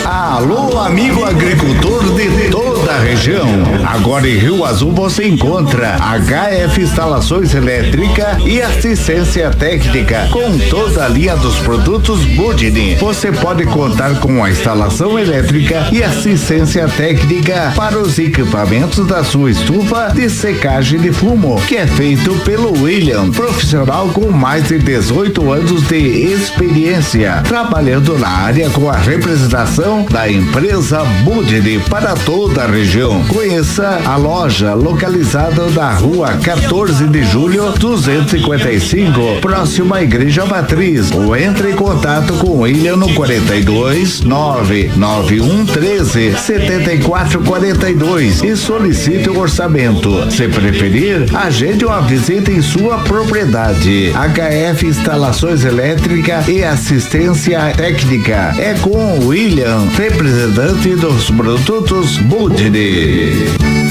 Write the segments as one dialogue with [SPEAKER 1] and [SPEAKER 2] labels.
[SPEAKER 1] Alô, amigo agricultor de toda a região. Agora em Rio Azul você encontra HF Instalações Elétrica e Assistência Técnica com toda a linha dos produtos Budini. Você pode contar com a instalação elétrica e assistência técnica para os equipamentos da sua estufa de secagem de fumo, que é feito pelo William, profissional com mais de 18 anos de experiência, trabalhando na área com a representação da empresa Budini para toda a região. Conheça a loja localizada na rua 14 de julho 255, próximo à Igreja Matriz, ou entre em contato com o William no 42 991 13 74 42 e solicite o orçamento. Se preferir, agende uma visita em sua propriedade. HF Instalações Elétrica e Assistência Técnica é com o William, representante dos produtos Budini.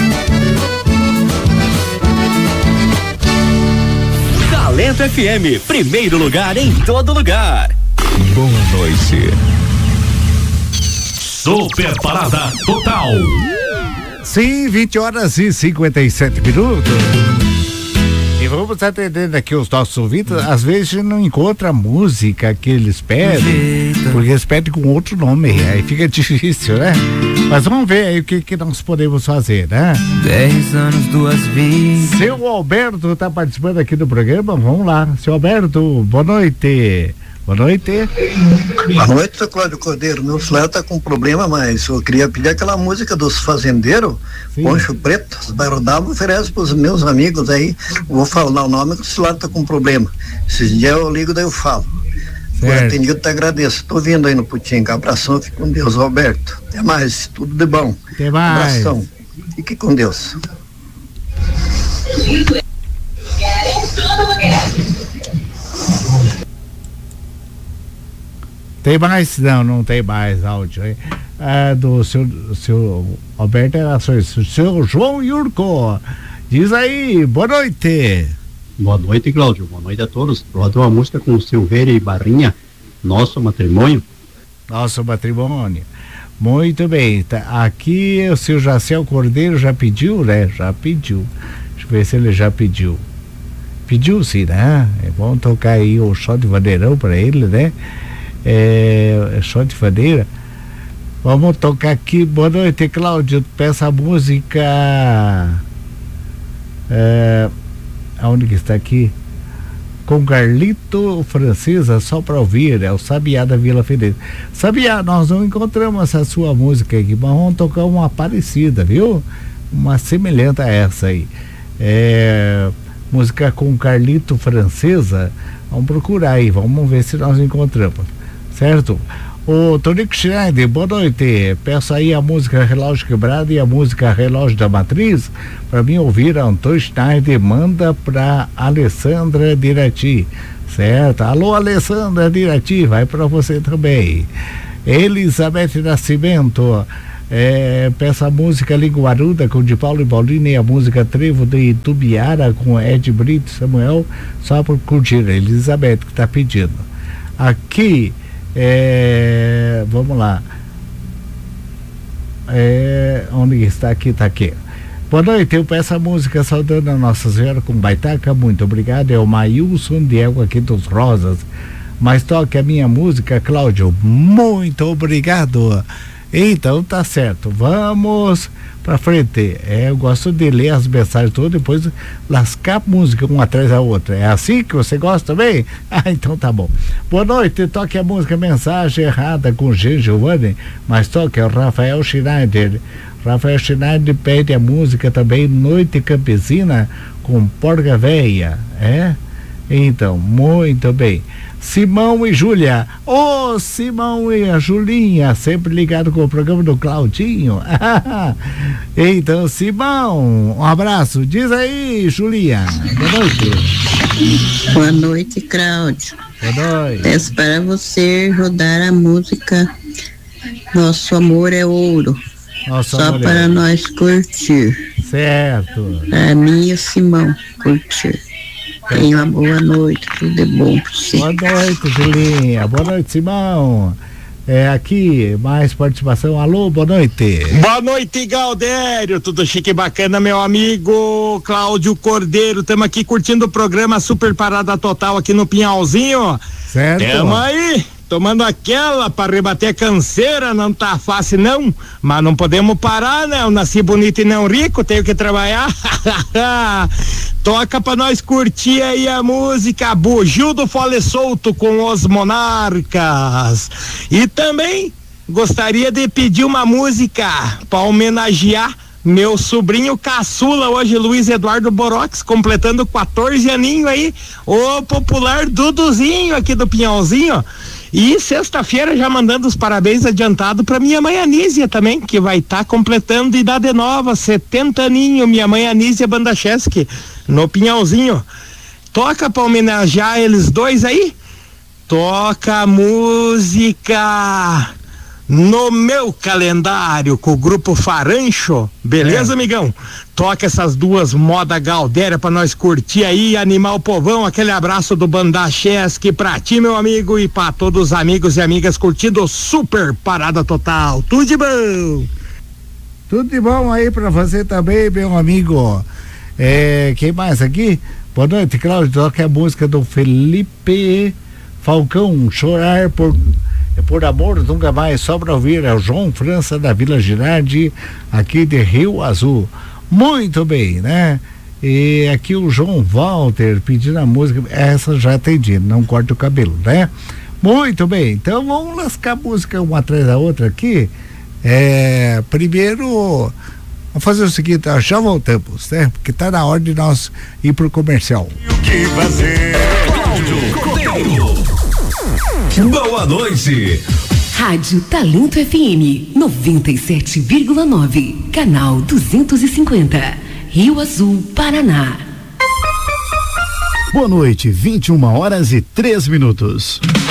[SPEAKER 2] Talento FM, primeiro lugar em todo lugar.
[SPEAKER 1] Boa noite.
[SPEAKER 3] Super Parada Total.
[SPEAKER 4] Sim, 20h57. E vamos atendendo aqui os nossos ouvintes. Às vezes a gente não encontra a música que eles pedem, porque eles pedem com outro nome, aí fica difícil, né? Mas vamos ver aí o que nós podemos fazer, né?
[SPEAKER 5] 10 anos, 2 vezes.
[SPEAKER 4] Seu Alberto tá participando aqui do programa, vamos lá. Seu Alberto, boa noite. Boa noite.
[SPEAKER 6] Boa noite, seu Cláudio Cordeiro. Meu celular tá com problema, mas eu queria pedir aquela música dos fazendeiros, Poncho Preto, os bairros d'água, oferece pros meus amigos aí. Vou falar o nome que o celular tá com problema. Esses dias eu ligo, daí eu falo. Foi atendido, te agradeço. Tô vindo aí no Putinga. Abração, fique com Deus, Alberto. Até mais, tudo de bom.
[SPEAKER 4] Até mais.
[SPEAKER 6] Abração. Fique com Deus.
[SPEAKER 4] Tem mais? Não tem mais áudio aí. Do seu Alberto Relações. Seu João Yurko. Diz aí, boa noite.
[SPEAKER 7] Boa noite, Cláudio. Boa noite a todos. Rodou uma música com Silveira e Barrinha, Nosso Matrimônio.
[SPEAKER 4] Nosso Matrimônio. Muito bem. Tá, aqui o seu Jacel Cordeiro já pediu, né? Já pediu. Deixa eu ver se ele já pediu. Pediu sim, né? É bom tocar aí o shot de bandeirão pra ele, né? Shot de bandeira. Vamos tocar aqui. Boa noite, Cláudio. Peça a música. Aonde que está aqui? Com Carlito Francesa, só para ouvir, é o Sabiá da Vila Feliz. Sabiá, nós não encontramos essa sua música aqui, mas vamos tocar uma parecida, viu? Uma semelhante a essa aí. Música com Carlito Francesa. Vamos procurar aí, vamos ver se nós encontramos. Certo? O Tonico Schneider, boa noite. Peço aí a música Relógio Quebrado e a música Relógio da Matriz para mim ouvir. Antônio Schneider manda para Alessandra Dirati. Certo? Alô, Alessandra Dirati, vai para você também. Elizabeth Nascimento, peça a música Linguaruda com de Paulo e Paulina e a música Trevo de Tubiara com Ed Brito Samuel, só por curtir. Elizabeth que está pedindo. Aqui vamos lá. Onde está aqui? Está aqui. Boa noite, eu peço a música saudando a Nossa Senhora com Baitaca, muito obrigado. É o Maílson Diego aqui dos Rosas. Mas toque a minha música, Cláudio. Muito obrigado. Então tá certo, vamos pra frente. Eu gosto de ler as mensagens todas, depois lascar a música uma atrás da outra. É assim que você gosta também? Então tá bom. Boa noite, toque a música Mensagem Errada com G. Giovanni, mas toque o Rafael Schneider. Rafael Schneider pede a música também Noite Campesina com Porca Véia. Então, muito bem. Simão e Júlia. Simão e a Julinha, sempre ligado com o programa do Claudinho. Então, Simão, um abraço. Diz aí, Julinha. Boa noite.
[SPEAKER 8] Boa noite, Cláudio.
[SPEAKER 4] Boa noite.
[SPEAKER 8] Peço para você rodar a música Nosso Amor é Ouro. Só para nós curtir.
[SPEAKER 4] Certo.
[SPEAKER 8] Para mim e o Simão curtir. Tenha uma boa noite, tudo é bom para você.
[SPEAKER 4] Boa noite, Julinha. Boa noite, Simão. Aqui, mais participação. Alô, boa noite.
[SPEAKER 9] Boa noite, Galdério. Tudo chique e bacana, meu amigo Cláudio Cordeiro. Estamos aqui curtindo o programa Super Parada Total aqui no Pinhalzinho.
[SPEAKER 4] Certo.
[SPEAKER 9] Tamo aí, tomando aquela para rebater a canseira. Não tá fácil não, mas não podemos parar, né? Eu nasci bonito e não rico, tenho que trabalhar. Toca pra nós curtir aí a música Bugio do Fole Solto com os Monarcas. E também gostaria de pedir uma música pra homenagear meu sobrinho caçula hoje, Luiz Eduardo Borox, completando 14 aninhos aí, o popular Duduzinho aqui do Pinhalzinho. E sexta-feira já mandando os parabéns adiantado pra minha mãe Anísia também, que vai estar completando idade nova, 70 aninhos, minha mãe Anísia Bandacheschi, no Pinhalzinho. Toca pra homenagear eles dois aí? Toca a música No Meu Calendário com o grupo Farancho, beleza, amigão? Toca essas duas moda Galdéria pra nós curtir aí, animar o povão. Aquele abraço do Bandacheschi pra ti, meu amigo, e pra todos os amigos e amigas curtindo Super Parada Total. Tudo de bom?
[SPEAKER 4] Tudo de bom aí pra você também, meu amigo. Quem mais aqui? Boa noite, Cláudio. Toca a música do Felipe Falcão, Chorar por Amor Nunca Mais. Só pra ouvir, é o João França da Vila Girardi, aqui de Rio Azul. Muito bem, né? E aqui o João Walter pedindo a música, essa já atendi, não corta o cabelo, né? Muito bem, então vamos lascar a música uma atrás da outra aqui. Primeiro, vamos fazer o seguinte, já voltamos, né? Porque tá na hora de nós ir pro comercial.
[SPEAKER 3] O que fazer? Boa noite.
[SPEAKER 10] Rádio Talento FM 97,9, canal 250, Rio Azul, Paraná.
[SPEAKER 11] Boa noite, 21h03.